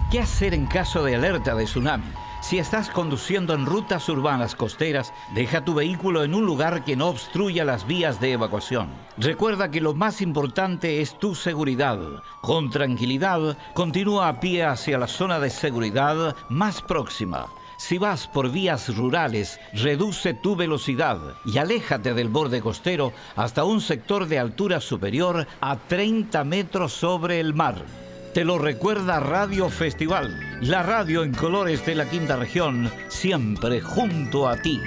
¿Qué hacer en caso de alerta de tsunami? Si estás conduciendo en rutas urbanas costeras, deja tu vehículo en un lugar que no obstruya las vías de evacuación. Recuerda que lo más importante es tu seguridad. Con tranquilidad, continúa a pie hacia la zona de seguridad más próxima. Si vas por vías rurales, reduce tu velocidad y aléjate del borde costero hasta un sector de altura superior a 30 metros sobre el mar. Te lo recuerda Radio Festival, la radio en colores de la quinta región, siempre junto a ti.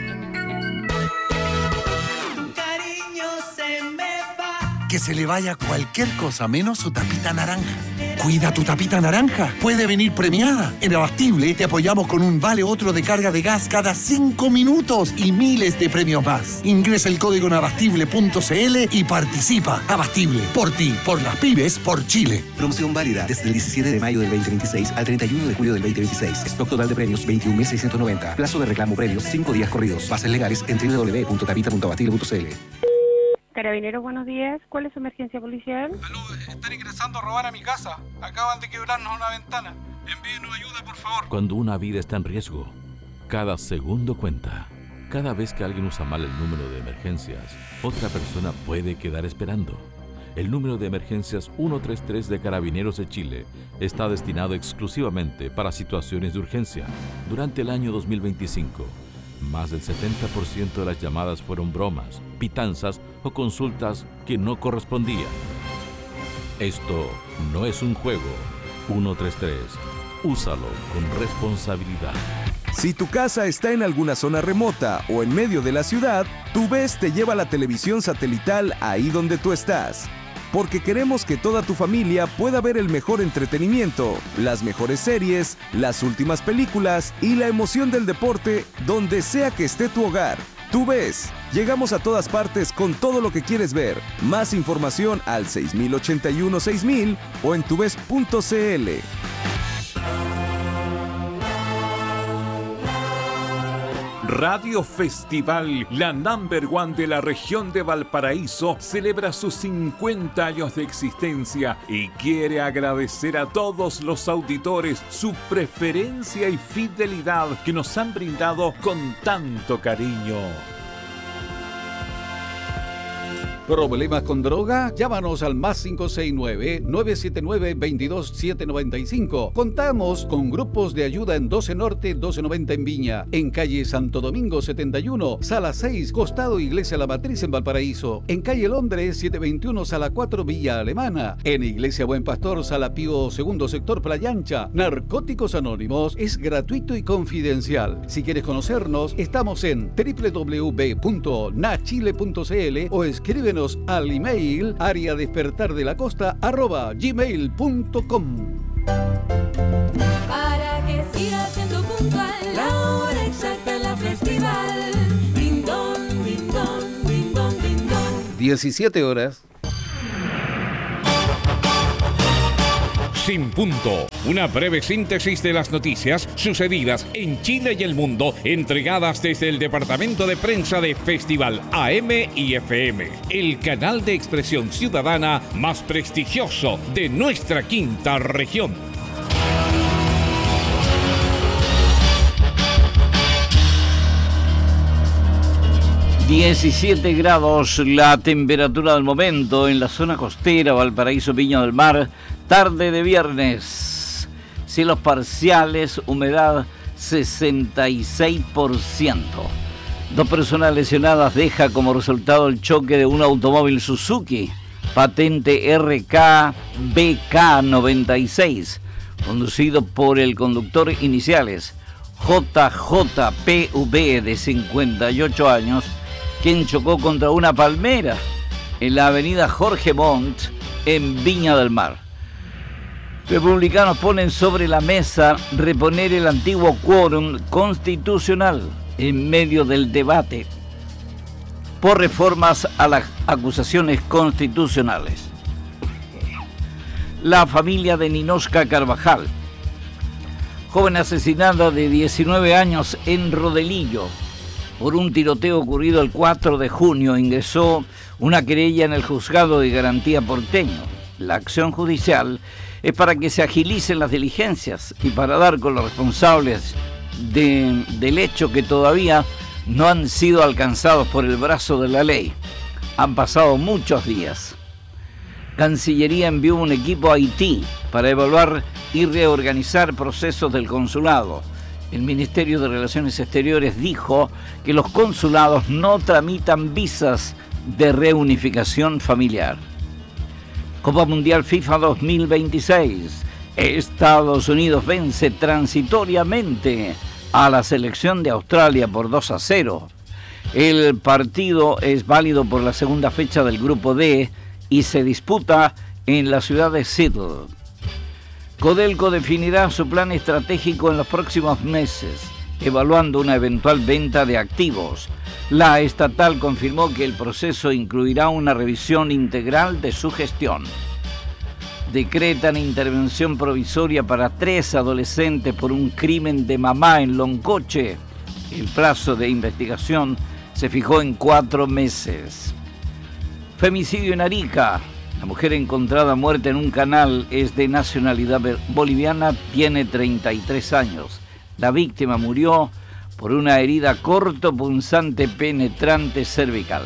Que se le vaya cualquier cosa menos su tapita naranja. Cuida tu tapita naranja. Puede venir premiada. En Abastible te apoyamos con un vale otro de carga de gas cada 5 minutos y miles de premios más. Ingresa el código en abastible.cl y participa. Abastible, por ti, por las pymes, por Chile. Promoción válida desde el 17 de mayo del 2026 al 31 de julio del 2026. Stock total de premios 21.690. Plazo de reclamo premios 5 días corridos. Bases legales en www.tapita.abastible.cl. Carabineros, buenos días. ¿Cuál es su emergencia policial? Aló, están ingresando a robar a mi casa. Acaban de quebrarnos una ventana. Envíenos ayuda, por favor. Cuando una vida está en riesgo, cada segundo cuenta. Cada vez que alguien usa mal el número de emergencias, otra persona puede quedar esperando. El número de emergencias 133 de Carabineros de Chile está destinado exclusivamente para situaciones de urgencia. Durante el año 2025, más del 70% de las llamadas fueron bromas, pitanzas o consultas que no correspondían. Esto no es un juego. 133. Úsalo con responsabilidad. Si tu casa está en alguna zona remota o en medio de la ciudad, TUVES te lleva la televisión satelital ahí donde tú estás. Porque queremos que toda tu familia pueda ver el mejor entretenimiento, las mejores series, las últimas películas y la emoción del deporte donde sea que esté tu hogar. TUVES. Llegamos a todas partes con todo lo que quieres ver. Más información al 6081-6000 o en tuves.cl. Radio Festival, la #1 de la región de Valparaíso, celebra sus 50 años de existencia y quiere agradecer a todos los auditores su preferencia y fidelidad que nos han brindado con tanto cariño. ¿Problemas con droga? Llámanos al más 569-979-22795. Contamos con grupos de ayuda en 12 Norte, 1290 en Viña, en calle Santo Domingo 71, sala 6, costado Iglesia La Matriz en Valparaíso, en calle Londres 721, sala 4, Villa Alemana, en Iglesia Buen Pastor, sala Pío II, sector Playa Ancha. Narcóticos Anónimos es gratuito y confidencial. Si quieres conocernos, estamos en www.nachile.cl o escríbenos al email @gmail.com. Para que siga siendo puntual, la hora exacta en la festival. Din don, din don, din don, din don. 17 horas. Sin Punto, una breve síntesis de las noticias sucedidas en Chile y el mundo, entregadas desde el departamento de prensa de Festival AM y FM, el canal de expresión ciudadana más prestigioso de nuestra quinta región. ...17 grados la temperatura del momento en la zona costera, Valparaíso, Viña del Mar, tarde de viernes, cielos parciales, humedad 66%. 2 personas lesionadas deja como resultado el choque de un automóvil Suzuki, patente RKBK96, conducido por el conductor iniciales JJPV de 58 años, quien chocó contra una palmera en la avenida Jorge Montt, en Viña del Mar. Republicanos ponen sobre la mesa reponer el antiguo quórum constitucional en medio del debate por reformas a las acusaciones constitucionales. La familia de Ninochka Carvajal, joven asesinada de 19 años en Rodelillo, por un tiroteo ocurrido el 4 de junio, ingresó una querella en el juzgado de garantía porteño. La acción judicial es para que se agilicen las diligencias y para dar con los responsables del hecho que todavía no han sido alcanzados por el brazo de la ley. Han pasado muchos días. Cancillería envió un equipo a Haití para evaluar y reorganizar procesos del consulado. El Ministerio de Relaciones Exteriores dijo que los consulados no tramitan visas de reunificación familiar. Copa Mundial FIFA 2026. Estados Unidos vence transitoriamente a la selección de Australia por 2-0. El partido es válido por la segunda fecha del Grupo D y se disputa en la ciudad de Seattle. Codelco definirá su plan estratégico en los próximos meses, evaluando una eventual venta de activos. La estatal confirmó que el proceso incluirá una revisión integral de su gestión. Decretan intervención provisoria para 3 adolescentes por un crimen de mamá en Loncoche. El plazo de investigación se fijó en 4 meses. Femicidio en Arica. La mujer encontrada muerta en un canal es de nacionalidad boliviana, tiene 33 años. La víctima murió por una herida cortopunzante penetrante cervical.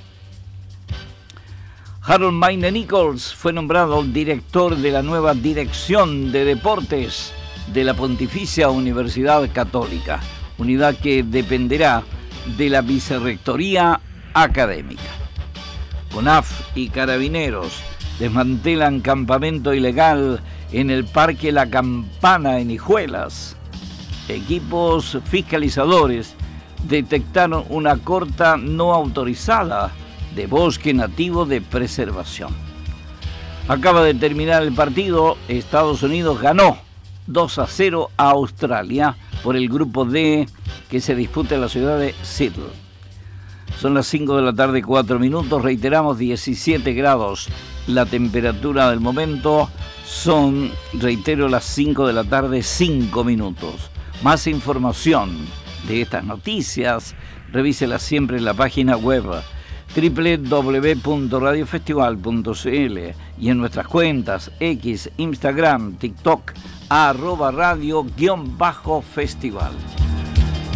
Harold Mayne Nichols fue nombrado director de la nueva Dirección de Deportes de la Pontificia Universidad Católica, unidad que dependerá de la Vicerrectoría Académica. CONAF y Carabineros desmantelan campamento ilegal en el Parque La Campana en Hijuelas. Equipos fiscalizadores detectaron una corta no autorizada de bosque nativo de preservación. Acaba de terminar el partido. Estados Unidos ganó 2-0 a Australia por el Grupo D que se disputa en la ciudad de Seattle. Son las 5 de la tarde, 4 minutos. Reiteramos, 17 grados la temperatura del momento. Son, reitero, las 5 de la tarde, 5 minutos. Más información de estas noticias, revísela siempre en la página web www.radiofestival.cl y en nuestras cuentas X, Instagram, TikTok, @radio_festival.